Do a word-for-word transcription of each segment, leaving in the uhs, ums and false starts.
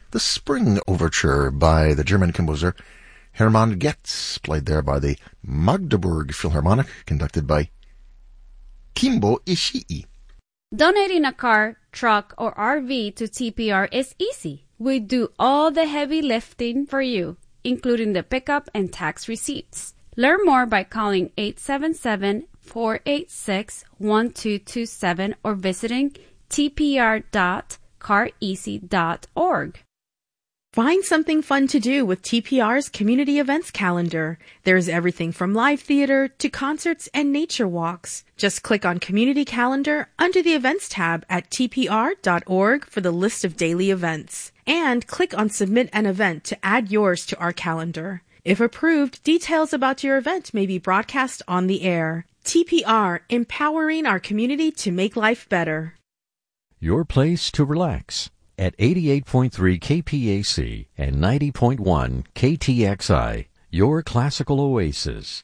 the Spring Overture by the German composer Hermann Goetz, played there by the Magdeburg Philharmonic, conducted by Kimbo Ishii. Donating a car, truck, or R V to T P R is easy. We do all the heavy lifting for you, including the pickup and tax receipts. Learn more by calling eight seven seven, four eight six, one two two seven or visiting t p r dot car easy dot org. Find something fun to do with T P R's community events calendar. There's everything from live theater to concerts and nature walks. Just click on Community Calendar under the Events tab at t p r dot org for the list of daily events. And click on Submit an Event to add yours to our calendar. If approved, details about your event may be broadcast on the air. T P R, empowering our community to make life better. Your place to relax at eighty-eight point three K P A C and ninety point one K T X I, your classical oasis.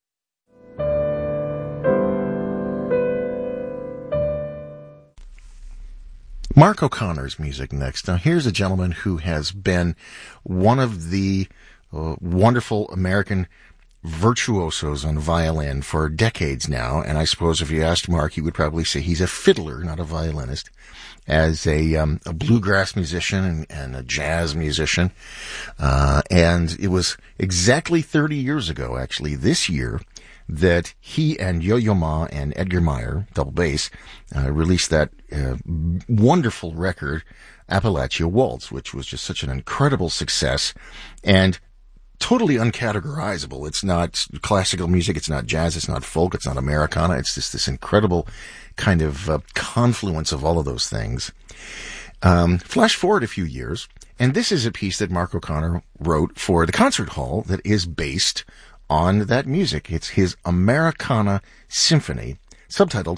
Mark O'Connor's music next. Now, here's a gentleman who has been one of the uh, wonderful American virtuosos on violin for decades now, and I suppose if you asked Mark, he would probably say he's a fiddler, not a violinist. As a, um, a bluegrass musician and, and a jazz musician. Uh, and it was exactly thirty years ago, actually, this year, that he and Yo-Yo Ma and Edgar Meyer, double bass, uh, released that uh, wonderful record, Appalachia Waltz, which was just such an incredible success and totally uncategorizable. It's not classical music, it's not jazz, it's not folk, it's not Americana. It's just this incredible kind of uh, confluence of all of those things. Um, flash forward a few years, and this is a piece that Mark O'Connor wrote for the concert hall that is based on that music. It's his Americana Symphony, subtitled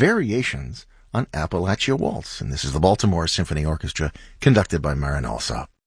Variations on Appalachia Waltz. And this is the Baltimore Symphony Orchestra, conducted by Marin Alsop.